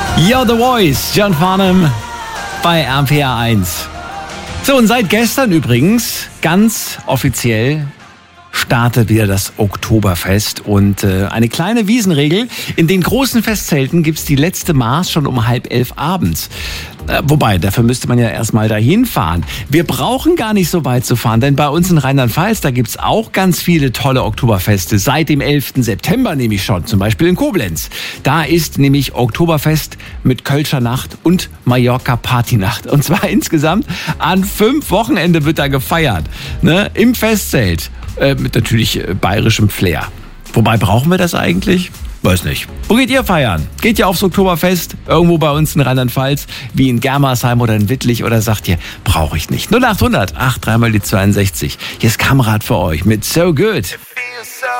You're the Voice, John Farnham bei RPR 1. So, und seit gestern übrigens, ganz offiziell, startet wieder das Oktoberfest und eine kleine Wiesenregel. In den großen Festzelten gibt's die letzte Maß schon um 10:30 abends. Wobei, dafür müsste man ja erstmal dahin fahren. Wir brauchen gar nicht so weit zu fahren, denn bei uns in Rheinland-Pfalz, da gibt's auch ganz viele tolle Oktoberfeste. Seit dem 11. September nämlich schon, zum Beispiel in Koblenz. Da ist nämlich Oktoberfest mit Kölscher Nacht und Mallorca Partynacht. Und zwar insgesamt an 5 Wochenende wird da gefeiert, ne? Im Festzelt. Mit natürlich bayerischem Flair. Wobei, brauchen wir das eigentlich? Weiß nicht. Wo geht ihr feiern? Geht ihr aufs Oktoberfest? Irgendwo bei uns in Rheinland-Pfalz? Wie in Germersheim oder in Wittlich? Oder sagt ihr, brauche ich nicht? 0800 83 mal die 62. Hier ist Kamerad für euch mit So Good.